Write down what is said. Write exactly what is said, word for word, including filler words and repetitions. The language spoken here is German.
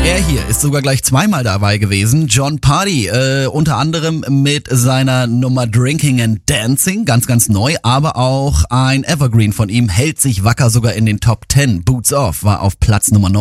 Er hier ist sogar gleich zweimal dabei gewesen. Jon Pardi, äh, unter anderem mit seiner Nummer Drinking and Dancing, ganz, ganz neu, aber auch ein Evergreen von ihm, hält sich wacker sogar in den Top Ten. Boots Off war auf Platz Nummer neun.